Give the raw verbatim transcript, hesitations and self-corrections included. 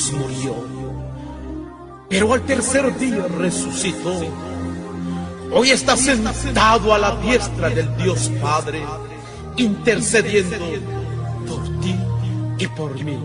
murió, pero al tercer día resucitó. Hoy está sentado a la diestra del Dios Padre, intercediendo por ti y por mí.